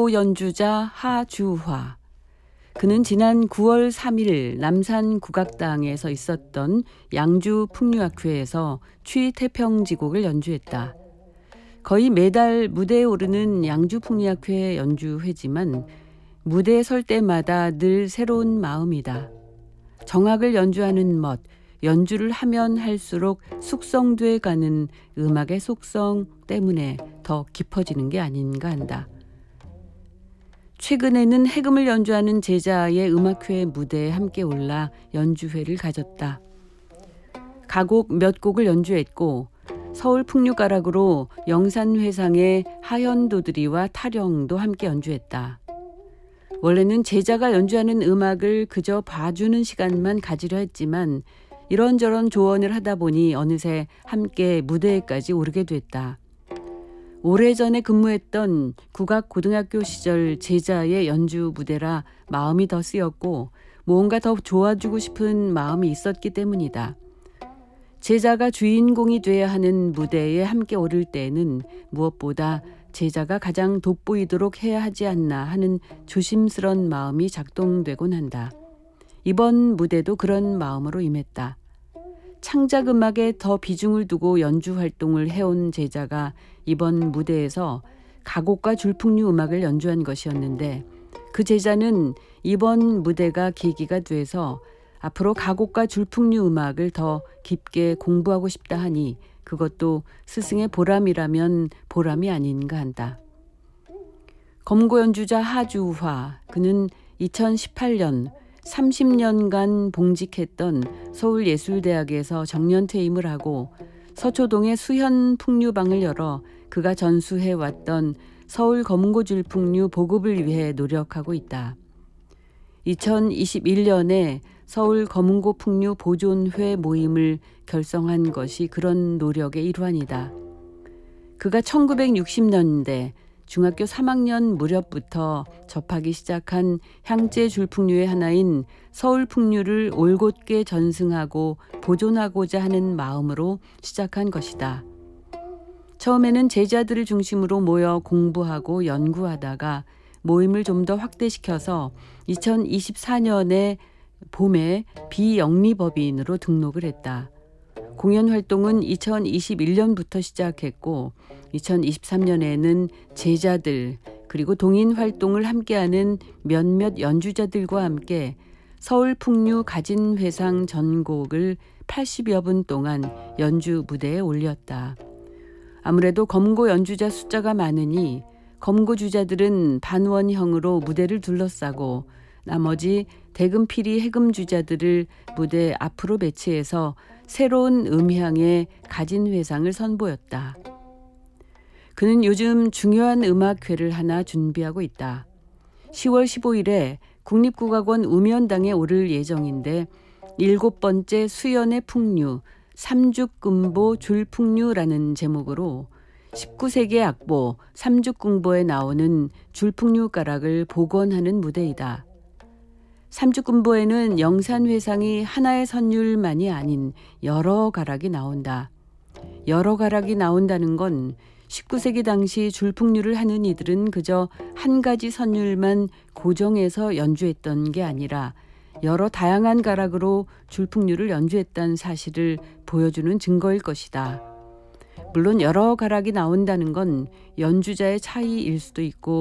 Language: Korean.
검고 연주자 하주화. 그는 지난 9월 3일 남산국악당에서 있었던 양주풍류학회에서 취태평지곡을 연주했다. 거의 매달 무대에 오르는 양주풍류학회 연주회지만 무대에 설 때마다 늘 새로운 마음이다. 정악을 연주하는 멋, 연주를 하면 할수록 숙성돼 가는 음악의 속성 때문에 더 깊어지는 게 아닌가 한다. 최근에는 해금을 연주하는 제자의 음악회 무대에 함께 올라 연주회를 가졌다. 가곡 몇 곡을 연주했고 서울 풍류가락으로 영산회상의 하현도드리와 타령도 함께 연주했다. 원래는 제자가 연주하는 음악을 그저 봐주는 시간만 가지려 했지만 이런저런 조언을 하다 보니 어느새 함께 무대에까지 오르게 됐다. 오래전에 근무했던 국악고등학교 시절 제자의 연주 무대라 마음이 더 쓰였고 무언가 더 도와주고 싶은 마음이 있었기 때문이다. 제자가 주인공이 돼야 하는 무대에 함께 오를 때는 무엇보다 제자가 가장 돋보이도록 해야 하지 않나 하는 조심스런 마음이 작동되곤 한다. 이번 무대도 그런 마음으로 임했다. 창작 음악에 더 비중을 두고 연주 활동을 해온 제자가 이번 무대에서 가곡과 줄풍류 음악을 연주한 것이었는데 그 제자는 이번 무대가 계기가 돼서 앞으로 가곡과 줄풍류 음악을 더 깊게 공부하고 싶다 하니 그것도 스승의 보람이라면 보람이 아닌가 한다. 검고 연주자 하주화, 그는 2018년 30년간 봉직했던 서울예술대학에서 정년퇴임을 하고 서초동에 수현풍류방을 열어 그가 전수해왔던 서울 검고줄풍류 보급을 위해 노력하고 있다. 2021년에 서울 검은고풍류 보존회 모임을 결성한 것이 그런 노력의 일환이다. 그가 1960년대 중학교 3학년 무렵부터 접하기 시작한 향제 줄풍류의 하나인 서울풍류를 올곧게 전승하고 보존하고자 하는 마음으로 시작한 것이다. 처음에는 제자들을 중심으로 모여 공부하고 연구하다가 모임을 좀 더 확대시켜서 2024년에 봄에 비영리법인으로 등록을 했다. 공연 활동은 2021년부터 시작했고 2023년에는 제자들 그리고 동인 활동을 함께하는 몇몇 연주자들과 함께 서울풍류 가진회상 전곡을 80여 분 동안 연주 무대에 올렸다. 아무래도 검고 연주자 숫자가 많으니 검고 주자들은 반원형으로 무대를 둘러싸고 나머지 대금피리 해금 주자들을 무대 앞으로 배치해서 새로운 음향의 가진회상을 선보였다. 그는 요즘 중요한 음악회를 하나 준비하고 있다. 10월 15일에 국립국악원 우면당에 오를 예정인데 7번째 수연의 풍류, 삼죽금보 줄풍류라는 제목으로 19세기 악보 삼죽금보에 나오는 줄풍류 가락을 복원하는 무대이다. 삼죽금보에는 영산회상이 하나의 선율만이 아닌 여러 가락이 나온다. 여러 가락이 나온다는 건 19세기 당시 줄풍류를 하는 이들은 그저 한 가지 선율만 고정해서 연주했던 게 아니라 여러 다양한 가락으로 줄풍류를 연주했다는 사실을 보여주는 증거일 것이다. 물론 여러 가락이 나온다는 건 연주자의 차이일 수도 있고